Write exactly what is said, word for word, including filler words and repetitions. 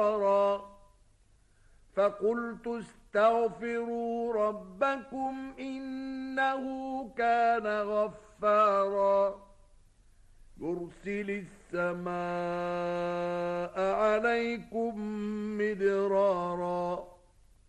مرارا فقلت استغفروا ربكم إنه كان غفارا يرسل السماء عليكم مدرارا